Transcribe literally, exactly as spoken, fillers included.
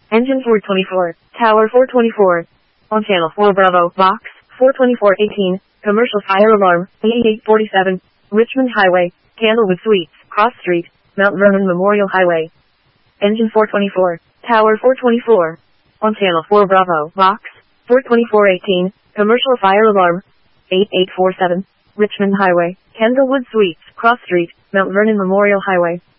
Engine four twenty-four, Tower four twenty-four. On channel four Bravo, Box, four twenty-four eighteen, commercial fire alarm, eighty-eight forty-seven, Richmond Highway, Candlewood Suites, Cross Street, Mount Vernon Memorial Highway. Engine four twenty-four, Tower four twenty-four. On channel four Bravo, Box, four twenty-four eighteen, commercial fire alarm, eighty-eight forty-seven, Richmond Highway, Candlewood Suites, Cross Street, Mount Vernon Memorial Highway.